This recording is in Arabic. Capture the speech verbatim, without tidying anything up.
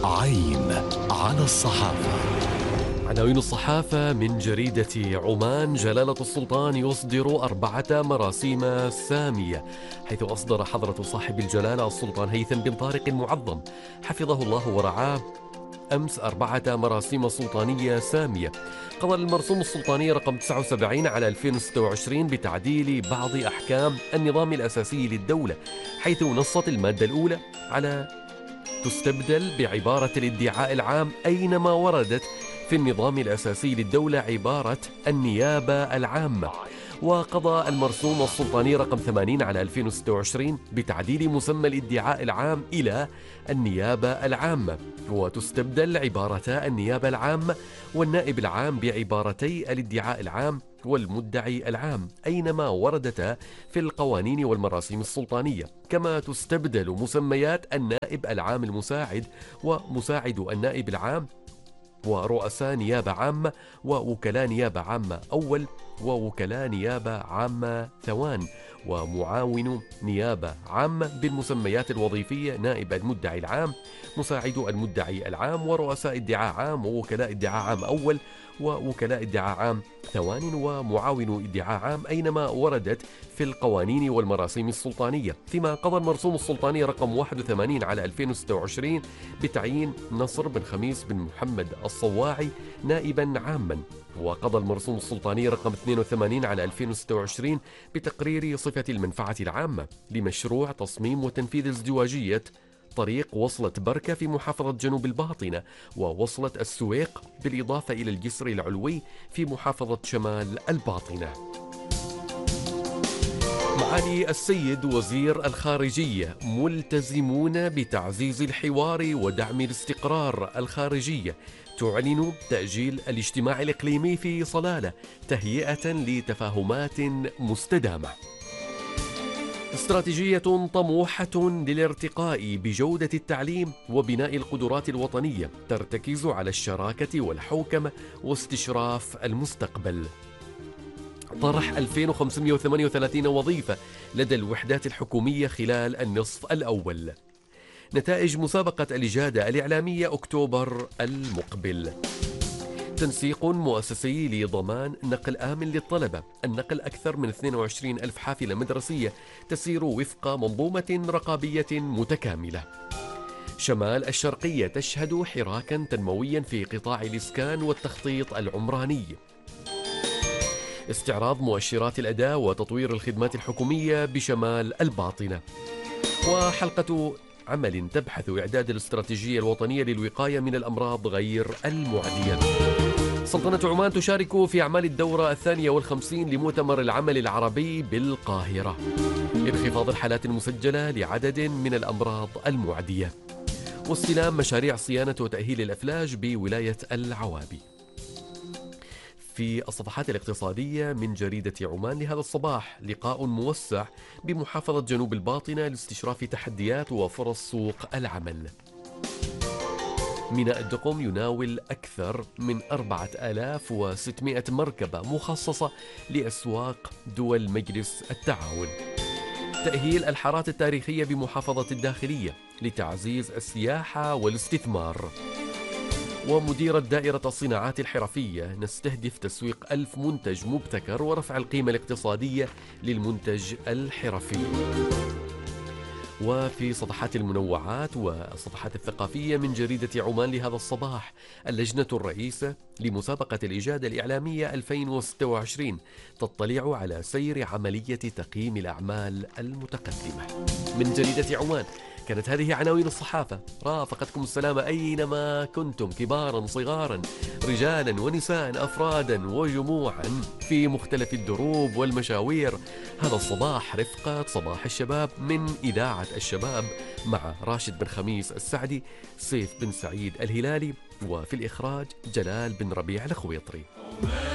عين على الصحافة. عناوين الصحافة من جريدة عمان. جلالة السلطان يصدر أربعة مراسيم سامية، حيث أصدر حضرة صاحب الجلالة السلطان هيثم بن طارق المعظم حفظه الله ورعاه أمس أربعة مراسيم سلطانية سامية. قضى المرسوم السلطاني رقم تسعة وسبعين على ألفين وستة وعشرين بتعديل بعض أحكام النظام الأساسي للدولة، حيث نصت المادة الأولى على تستبدل بعبارة الادعاء العام أينما وردت في النظام الأساسي للدولة عبارة النيابة العامة. وقضى المرسوم السلطاني رقم ثمانين على ألفين وستة وعشرين بتعديل مسمى الادعاء العام إلى النيابة العامة، وتستبدل عبارتا النيابة العامة والنائب العام بعبارتي الادعاء العام والمدعي العام أينما وردتا في القوانين والمراسيم السلطانية، كما تستبدل مسميات النائب العام المساعد ومساعد النائب العام ورؤساء نيابة عامة ووكلاء نيابة عامة أول ووكلاء نيابة عامة ثوان ومعاون نيابة عامة بالمسميات الوظيفية نائب المدعي العام، مساعد المدعي العام، ورؤساء ادعاء عام ووكلاء ادعاء عام أول ووكلاء ادعاء عام ثوان ومعاون ادعاء عام أينما وردت في القوانين والمراسيم السلطانية. فيما قضى المرسوم السلطاني رقم واحد وثمانين على ألفين وستة وعشرين بتعيين نصر بن خميس بن محمد الصواعي نائبا عاما. وقضى المرسوم السلطاني رقم اثنين وثمانين على ألفين وستة وعشرين بتقرير صفة المنفعة العامة لمشروع تصميم وتنفيذ ازدواجية طريق وصلة بركة في محافظة جنوب الباطنة ووصلة السويق، بالإضافة إلى الجسر العلوي في محافظة شمال الباطنة. معالي السيد وزير الخارجية ملتزمون بتعزيز الحوار ودعم الاستقرار. الخارجية تعلن تأجيل الاجتماع الإقليمي في صلالة تهيئة لتفاهمات مستدامة. استراتيجية طموحة للارتقاء بجودة التعليم وبناء القدرات الوطنية ترتكز على الشراكة والحوكمة واستشراف المستقبل. طرح ألفين وخمسمائة وثمانية وثلاثين وظيفة لدى الوحدات الحكومية خلال النصف الأول. نتائج مسابقة الإجادة الإعلامية أكتوبر المقبل. تنسيق مؤسسي لضمان نقل آمن للطلبة. النقل أكثر من اثنين وعشرين ألف حافلة مدرسية تسير وفق منظومة رقابية متكاملة. شمال الشرقية تشهد حراكا تنمويا في قطاع الإسكان والتخطيط العمراني. استعراض مؤشرات الأداء وتطوير الخدمات الحكومية بشمال الباطنة. وحلقة عمل تبحث إعداد الاستراتيجية الوطنية للوقاية من الأمراض غير المعدية. سلطنة عمان تشارك في أعمال الدورة الثانية والخمسين لمؤتمر العمل العربي بالقاهرة. انخفاض الحالات المسجلة لعدد من الأمراض المعدية. واستلام مشاريع صيانة وتأهيل الأفلاج بولاية العوابي. في الصفحات الاقتصادية من جريدة عمان لهذا الصباح لقاء موسع بمحافظة جنوب الباطنة لاستشراف تحديات وفرص سوق العمل. ميناء الدقم يناول أكثر من أربعة آلاف وستمائة مركبة مخصصة لأسواق دول مجلس التعاون. تأهيل الحارات التاريخية بمحافظة الداخلية لتعزيز السياحة والاستثمار. ومديرة دائرة الصناعات الحرفية نستهدف تسويق ألف منتج مبتكر ورفع القيمة الاقتصادية للمنتج الحرفي. وفي صفحات المنوعات والصفحات الثقافية من جريدة عمان لهذا الصباح اللجنة الرئيسة لمسابقة الإجادة الإعلامية ألفين وستة وعشرين تطلع على سير عملية تقييم الأعمال المتقدمة. من جريدة عمان كانت هذه عناوين الصحافة. رافقتكم السلامة أينما كنتم، كبارا صغارا، رجالا ونساء، أفرادا وجموعا في مختلف الدروب والمشاوير. هذا الصباح رفقة صباح الشباب من إذاعة الشباب مع راشد بن خميس السعدي، سيف بن سعيد الهلالي، وفي الإخراج جلال بن ربيع الخويطري.